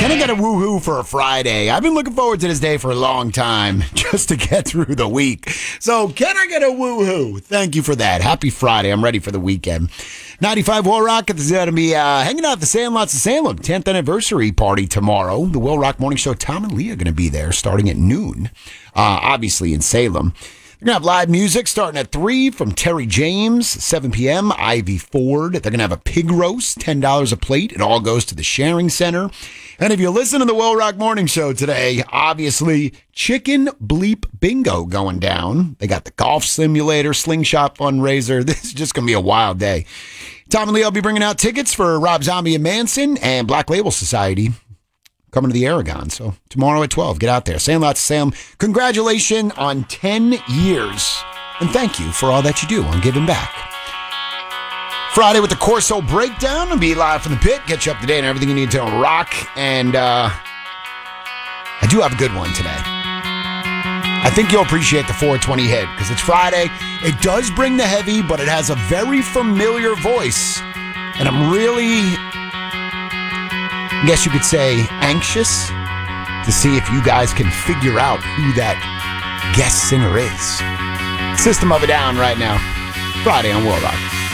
Can I get a woohoo for a Friday? I've been looking forward to this day for a long time just to get through the week. So can I get a woohoo? Thank you for that. Happy Friday. I'm ready for the weekend. 95 Will Rock is going to be hanging out at the Sandlots of Salem 10th anniversary party tomorrow. The Will Rock Morning Show, Tom and Leah are going to be there starting at noon, obviously in Salem. They're going to have live music starting at 3 from Terry James, 7 p.m., Ivy Ford. They're going to have a pig roast, $10 a plate. It all goes to the Sharing Center. And if you listen to the Will Rock Morning Show today, obviously, Chicken Bleep Bingo going down. They got the golf simulator, slingshot fundraiser. This is just going to be a wild day. Tom and Lee will be bringing out tickets for Rob Zombie and Manson and Black Label Society coming to the Aragon. So tomorrow at 12, get out there. Sandlots Sam, congratulations on 10 years. And thank you for all that you do on giving back. Friday with the Corso Breakdown. I'll be live from the pit. Get you up to date on everything you need to rock. And I do have a good one today. I think you'll appreciate the 420 hit because it's Friday. It does bring the heavy, but it has a very familiar voice. And I'm really, I guess you could say, anxious to see if you guys can figure out who that guest singer is. System of a Down right now. Friday on Will Rock.